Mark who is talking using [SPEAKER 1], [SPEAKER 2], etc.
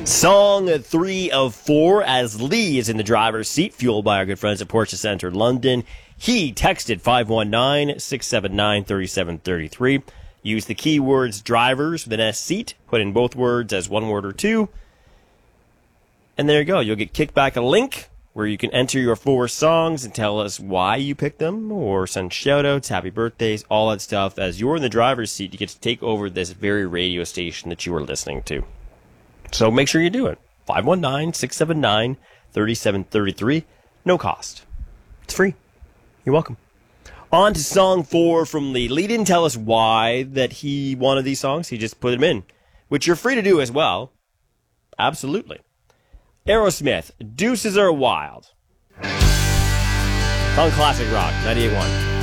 [SPEAKER 1] Song 3 of 4 as Lee is in the driver's seat, fueled by our good friends at Porsche Center London. He texted 519-679-3733. Use the keywords drivers with an S seat. Put in both words as one word or two. And there you go. You'll get kicked back a link where you can enter your 4 songs and tell us why you picked them, or send shout-outs, happy birthdays, all that stuff. As you're in the driver's seat, you get to take over this very radio station that you are listening to. So make sure you do it. 519-679-3733. No cost. It's free. You're welcome. On to song 4 from Lee. Lee didn't tell us why that he wanted these songs. He just put them in, which you're free to do as well. Absolutely. Aerosmith, Deuces Are Wild. On Classic Rock, 98.1.